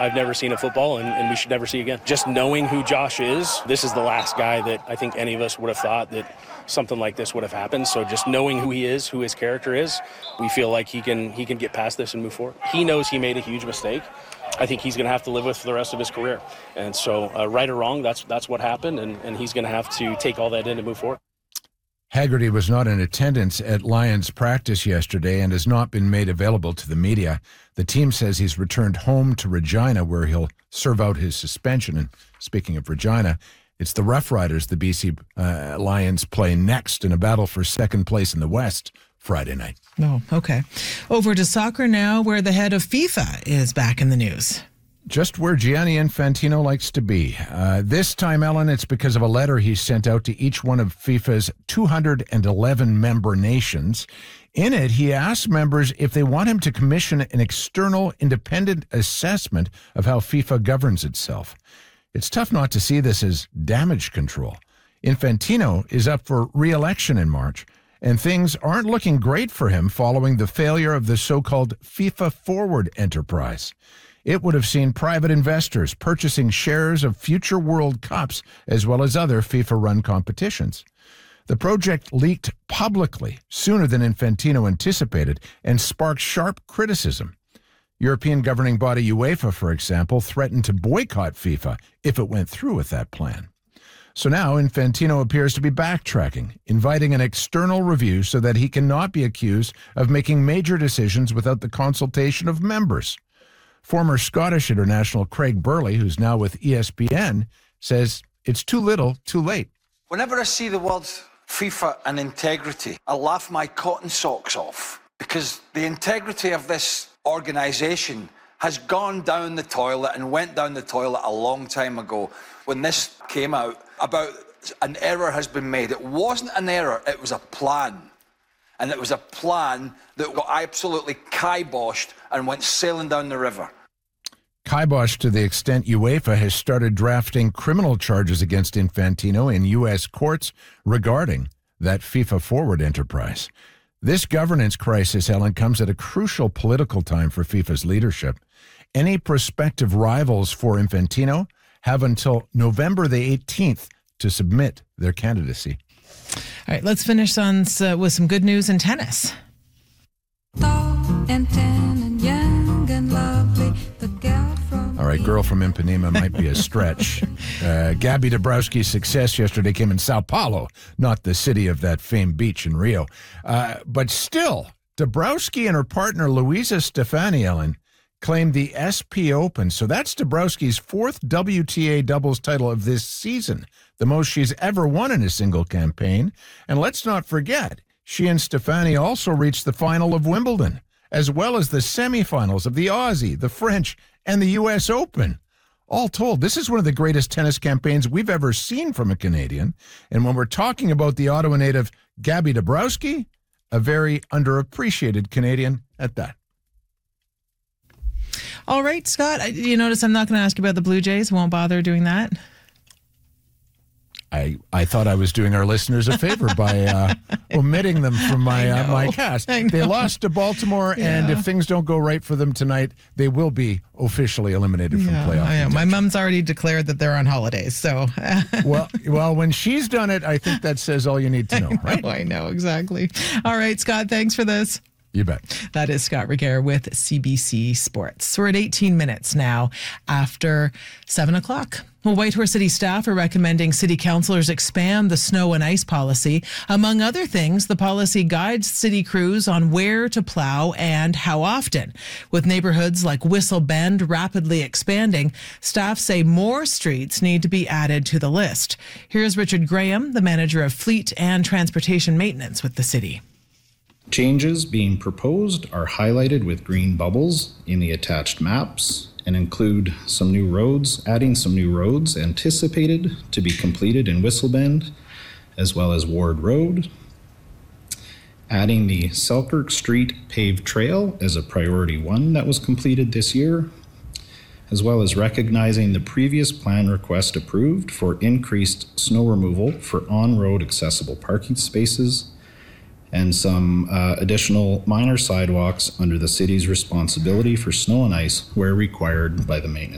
I've never seen in football and we should never see again. Just knowing who Josh is, this is the last guy that I think any of us would have thought that something like this would have happened. So just knowing who he is, who his character is, we feel like he can get past this and move forward. He knows he made a huge mistake. I think he's going to have to live with for the rest of his career. And so right or wrong, that's what happened, and he's going to have to take all that in to move forward. Haggerty was not in attendance at Lions practice yesterday and has not been made available to the media. The team says he's returned home to Regina, where he'll serve out his suspension. And speaking of Regina, it's the Rough Riders the BC Lions play next in a battle for second place in the West Friday night. Oh, okay. Over to soccer now, where the head of FIFA is back in the news. Just where Gianni Infantino likes to be. This time, Ellen, it's because of a letter he sent out to each one of FIFA's 211 member nations. In it, he asked members if they want him to commission an external independent assessment of how FIFA governs itself. It's tough not to see this as damage control. Infantino is up for re-election in March, and things aren't looking great for him following the failure of the so-called FIFA Forward enterprise. It would have seen private investors purchasing shares of future World Cups as well as other FIFA-run competitions. The project leaked publicly sooner than Infantino anticipated and sparked sharp criticism. European governing body UEFA, for example, threatened to boycott FIFA if it went through with that plan. So now Infantino appears to be backtracking, inviting an external review so that he cannot be accused of making major decisions without the consultation of members. Former Scottish international Craig Burley, who's now with ESPN, says it's too little, too late. Whenever I see the words FIFA and integrity, I laugh my cotton socks off, because the integrity of this organisation has gone down the toilet and went down the toilet a long time ago when this came out about an error has been made. It wasn't an error, it was a plan. And it was a plan that got absolutely kiboshed and went sailing down the river. Kiboshed to the extent UEFA has started drafting criminal charges against Infantino in U.S. courts regarding that FIFA Forward enterprise. This governance crisis, Helen, comes at a crucial political time for FIFA's leadership. Any prospective rivals for Infantino have until November the 18th to submit their candidacy. All right, let's finish on with some good news in tennis. All right, girl from Ipanema might be a stretch. Gabby Dabrowski's success yesterday came in Sao Paulo, not the city of that famed beach in Rio. But still, Dabrowski and her partner Luisa Stefani, Ellen, claimed the SP Open. So that's Dabrowski's fourth WTA doubles title of this season, the most she's ever won in a single campaign. And let's not forget, she and Stefani also reached the final of Wimbledon, as well as the semifinals of the Aussie, the French, and the U.S. Open. All told, this is one of the greatest tennis campaigns we've ever seen from a Canadian. And when we're talking about the Ottawa native Gabby Dabrowski, a very underappreciated Canadian at that. All right, Scott, you notice I'm not going to ask you about the Blue Jays. Won't bother doing that. I thought I was doing our listeners a favor by omitting them from my cast. They lost to Baltimore, and if things don't go right for them tonight, they will be officially eliminated from playoff. My mom's already declared that they're on holidays, so. well, when she's done it, I think that says all you need to know, right? I know, exactly. All right, Scott, thanks for this. You bet. That is Scott Regehr with CBC Sports. We're at 18 minutes now after 7 o'clock. Well, Whitehorse City staff are recommending city councillors expand the snow and ice policy. Among other things, the policy guides city crews on where to plow and how often. With neighborhoods like Whistle Bend rapidly expanding, staff say more streets need to be added to the list. Here's Richard Graham, the manager of fleet and transportation maintenance with the city. Changes being proposed are highlighted with green bubbles in the attached maps and include some new roads, adding some new roads anticipated to be completed in Whistle Bend, as well as Ward Road, adding the Selkirk Street paved trail as a priority 1 that was completed this year, as well as recognizing the previous plan request approved for increased snow removal for on-road accessible parking spaces, and some additional minor sidewalks under the city's responsibility for snow and ice where required by the maintenance